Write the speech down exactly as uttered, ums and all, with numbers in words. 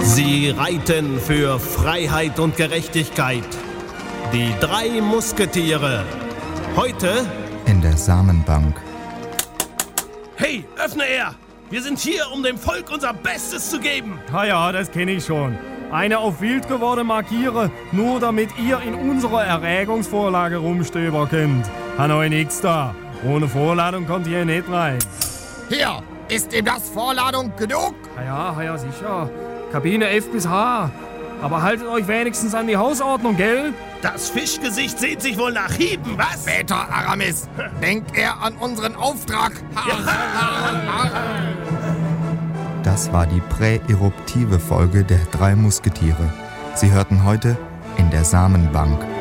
Sie reiten für Freiheit und Gerechtigkeit. Die drei Musketiere. Heute in der Samenbank. Hey, öffne er! Wir sind hier, um dem Volk unser Bestes zu geben. Ja, ja, das kenne ich schon. Eine auf wild geworden markiere, nur damit ihr in unserer Erwägungsvorlage rumstöber könnt. Han euch nix da. Ohne Vorladung kommt ihr nicht rein. Hier, ist ihm das Vorladung genug? Ja, ja, ja, sicher. Kabine F bis H. Aber haltet euch wenigstens an die Hausordnung, gell? Das Fischgesicht sehnt sich wohl nach Hieben, was? Später, Aramis. Denkt er an unseren Auftrag. Das war die präeruptive Folge der drei Musketiere. Sie hörten heute in der Samenbank.